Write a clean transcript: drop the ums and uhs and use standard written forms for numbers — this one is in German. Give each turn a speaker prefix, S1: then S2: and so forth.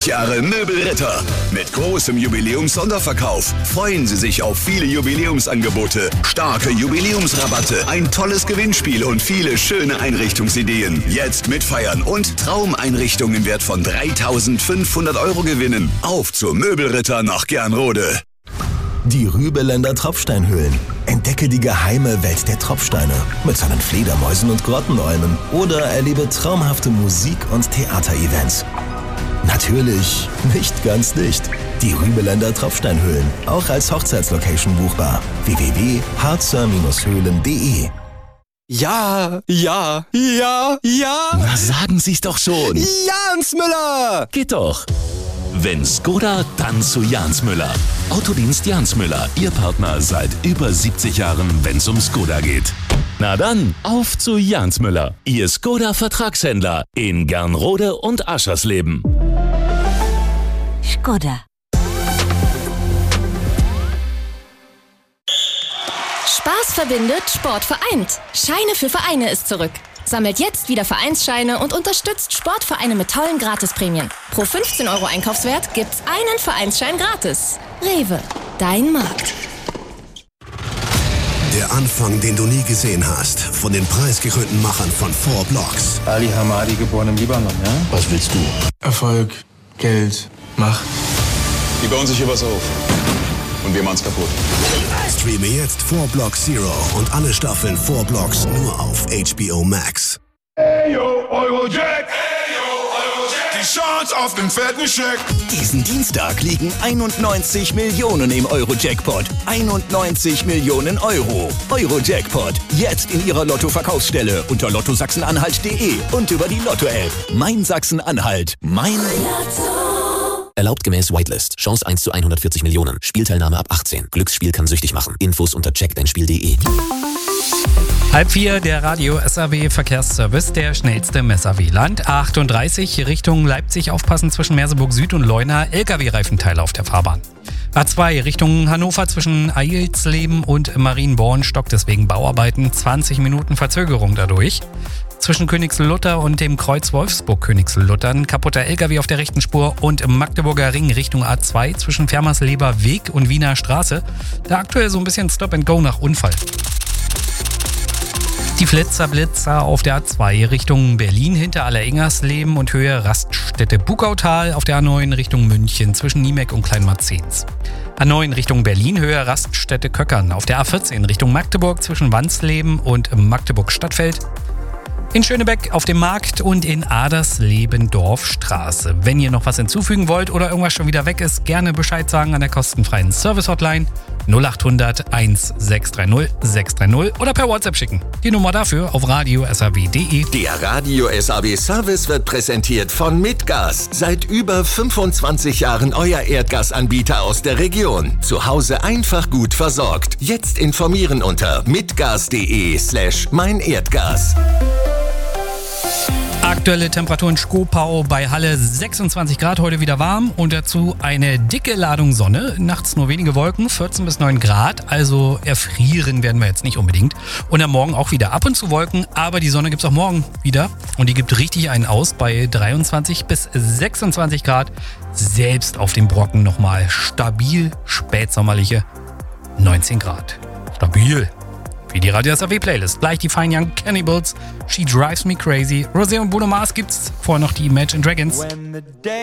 S1: Jahre Möbelritter. Mit großem Jubiläums-Sonderverkauf freuen Sie sich auf viele Jubiläumsangebote, starke Jubiläumsrabatte, ein tolles Gewinnspiel und viele schöne Einrichtungsideen. Jetzt mitfeiern und Traumeinrichtungen im Wert von 3.500 € gewinnen. Auf zur Möbelritter nach Gernrode.
S2: Die Rübeländer Tropfsteinhöhlen. Entdecke die geheime Welt der Tropfsteine mit seinen Fledermäusen und Grottenolmen oder erlebe traumhafte Musik- und Theaterevents. Natürlich nicht ganz dicht. Die Rübeländer Tropfsteinhöhlen, auch als Hochzeitslocation buchbar. www.harzer-höhlen.de.
S3: Ja.
S4: Na, sagen Sie's doch schon.
S3: Jans Müller!
S4: Geht doch. Wenn Skoda, dann zu Jans Müller. Autodienst Jans Müller, Ihr Partner seit über 70 Jahren, wenn's um Skoda geht. Na dann, auf zu Jans Müller, Ihr Skoda-Vertragshändler in Gernrode und Aschersleben.
S5: Skoda.
S6: Spaß verbindet, Sport vereint. Scheine für Vereine ist zurück. Sammelt jetzt wieder Vereinsscheine und unterstützt Sportvereine mit tollen Gratisprämien. Pro 15 € Einkaufswert gibt's einen Vereinsschein gratis. Rewe, dein Markt.
S7: Der Anfang, den du nie gesehen hast. Von den preisgekrönten Machern von 4 Blocks.
S8: Ali Hamadi, geboren im Libanon, ja?
S7: Was willst du?
S8: Erfolg, Geld, Macht.
S9: Die bauen sich hier was auf. Und wir machen's kaputt.
S7: Streame jetzt 4 Blocks Zero und alle Staffeln 4 Blocks nur auf HBO Max.
S10: Hey yo, Eurojack! Die Chance auf den fetten Scheck!
S11: Diesen Dienstag liegen 91 Millionen im Euro-Jackpot. 91 Millionen €. Euro-Jackpot. Jetzt in Ihrer Lotto-Verkaufsstelle unter lottosachsen-anhalt.de und über die Lotto-App. Mein Sachsen-Anhalt. Mein Lotto.
S12: Erlaubt gemäß Whitelist. Chance 1 zu 140 Millionen. Spielteilnahme ab 18. Glücksspiel kann süchtig machen. Infos unter checkdeinspiel.de.
S13: 3:30, der Radio SAW Verkehrsservice, der schnellste im SAW-Land. 38 Richtung Leipzig, aufpassen zwischen Merseburg Süd und Leuna. LKW-Reifenteile auf der Fahrbahn. A2 Richtung Hannover zwischen Eilsleben und Marienborn stockt deswegen Bauarbeiten. 20 Minuten Verzögerung dadurch. Zwischen Königslutter und dem Kreuz Wolfsburg-Königslutter ein kaputter LKW auf der rechten Spur und im Magdeburger Ring Richtung A2 zwischen Fermersleber Weg und Wiener Straße. Da aktuell so ein bisschen Stop and Go nach Unfall. Die Blitzer auf der A2 Richtung Berlin hinter Alleringersleben und Höhe Raststätte Bukautal, auf der A9 Richtung München zwischen Niemek und Kleinmarzens. A9 Richtung Berlin, Höhe Raststätte Köckern, auf der A14 Richtung Magdeburg zwischen Wansleben und Magdeburg Stadtfeld. In Schönebeck auf dem Markt und in Adersleben Dorfstraße. Wenn ihr noch was hinzufügen wollt oder irgendwas schon wieder weg ist, gerne Bescheid sagen an der kostenfreien Service-Hotline 0800 1630 630 oder per WhatsApp schicken. Die Nummer dafür auf radio.saw.de.
S11: Der Radio SAW Service wird präsentiert von Mitgas. Seit über 25 Jahren euer Erdgasanbieter aus der Region. Zu Hause einfach gut versorgt. Jetzt informieren unter mitgas.de/meinerdgas.
S13: Aktuelle Temperatur in Schkopau bei Halle 26 Grad, heute wieder warm und dazu eine dicke Ladung Sonne. Nachts nur wenige Wolken, 14 bis 9 Grad, also erfrieren werden wir jetzt nicht unbedingt. Und am Morgen auch wieder ab und zu Wolken, aber die Sonne gibt es auch morgen wieder und die gibt richtig einen aus bei 23 bis 26 Grad. Selbst auf dem Brocken nochmal stabil spätsommerliche 19 Grad. Stabil. Wie die Radio SAW Playlist. Gleich die Fine Young Cannibals, She Drives Me Crazy. Rosé und Bruno Mars gibt's. Vorher noch die Imagine Dragons.